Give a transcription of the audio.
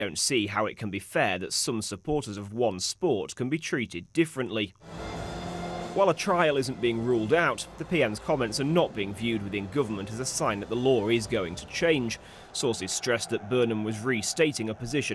Don't see how it can be fair that some supporters of one sport can be treated differently. While a trial isn't being ruled out, the PM's comments are not being viewed within government as a sign that the law is going to change. Sources stressed that Burnham was restating a position